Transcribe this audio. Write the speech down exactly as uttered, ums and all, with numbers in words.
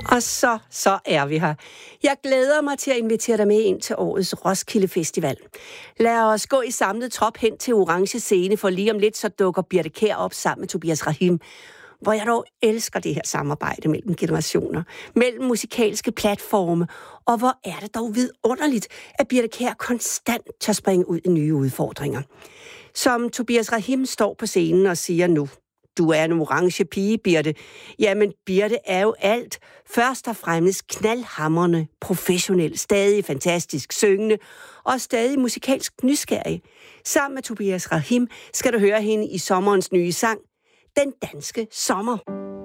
Og så, så er vi her. Jeg glæder mig til at invitere dig med ind til årets Roskilde Festival. Lad os gå i samlet trop hen til Orange Scene, for lige om lidt så dukker Birthe Kjær op sammen med Tobias Rahim, hvor jeg dog elsker det her samarbejde mellem generationer, mellem musikalske platforme, og hvor er det dog vidunderligt, at Birthe Kjær konstant tør springe ud i nye udfordringer. Som Tobias Rahim står på scenen og siger nu: du er en orange pige, Birthe. Jamen, Birthe er jo alt. Først og fremmest knaldhamrende, professionel, stadig fantastisk syngende og stadig musikalsk nysgerrig. Sammen med Tobias Rahim skal du høre hende i sommerens nye sang, Den Danske Sommer.